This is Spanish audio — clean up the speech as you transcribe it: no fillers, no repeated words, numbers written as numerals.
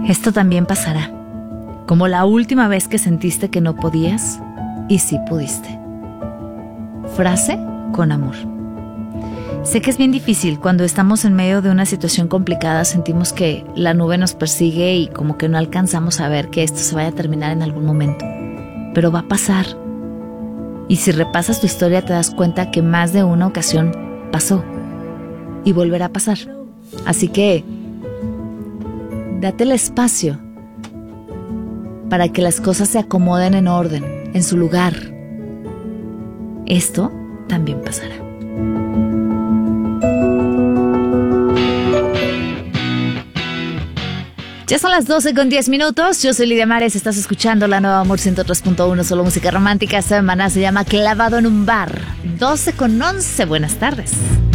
Esto también pasará, como la última vez que sentiste que no podías y sí pudiste. Frase con amor. Sé que es bien difícil cuando estamos en medio de una situación complicada, sentimos que la nube nos persigue y como que no alcanzamos a ver que esto se vaya a terminar en algún momento. Pero va a pasar. Y si repasas tu historia te das cuenta que más de una ocasión pasó y volverá a pasar. Así que date el espacio para que las cosas se acomoden en orden, en su lugar. Esto también pasará. Ya son las 12:10. Yo soy Lidia Mares, estás escuchando la nueva Amor 103.1, solo música romántica. Esta semana se llama Clavado en un bar. 12:11, buenas tardes.